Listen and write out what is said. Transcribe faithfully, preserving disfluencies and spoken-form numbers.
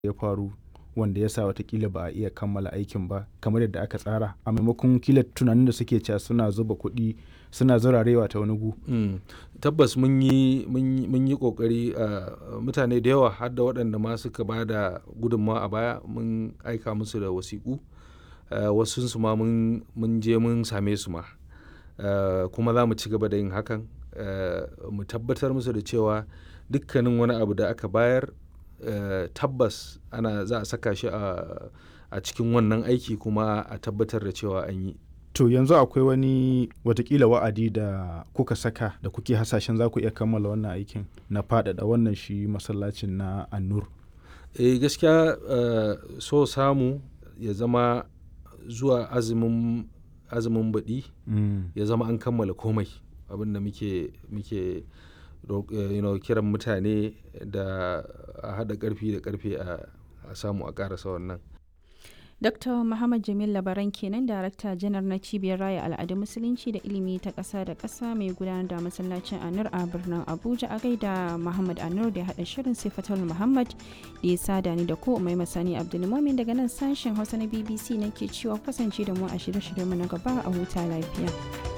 ya faru wanda ya sa watakila ba a iya kammala aikin ba kamar yadda aka tsara a maimakon kila tunanin da suke cewa suna zuba kuɗi suna zurarewa ta wani gu. Mm. Tabbas mun yi mun yi ƙoƙari, uh, mutane da yawa har da waɗanda ma suka ba da gudunmawa a baya mun aika musu da wasiƙu, uh, wasunsu ma mun je mun same su ma, uh, kuma za mu ci gaba da yin hakan, uh, mu tabbatar musu da cewa dukkanin wani abu da aka bayar uh, tabbas ana za a saka shi a, a cikin wannan aiki kuma a tabbatar da cewa an yi. To yanzu akwai wani watakila wa'adi da kuka saka da kuke hasashen za ku iya kammala wannan aikin na faɗaɗa wannan shi masallacin na An-Nur? Eh gaskiya, uh, so samu ya zama zuwa azumin azumin baɗi Mm. ya zama an kammala komai abin da muke muke you know, kiran mutane da a haɗa ƙarfi da ƙarfe a samu a ƙarasa wannan. Dokta Muhammad Jamil Labaran kenan, Darakta Janar na Cibiyar Raya Al'adun Musulunci da Ilimi ta ƙasa da ƙasa mai gudanar da masallacin An-Nur a birnin Abuja. A gaida Muhammad An-Nur da ya haɗa shirin, sai Fatul Muhammad da ya sada ni da ko mai masani Abdulmumin daga nan sashen Hausa na B B C nake cewa kasance da mu a shirye-shiryenmu na gaba, a huta lafiya.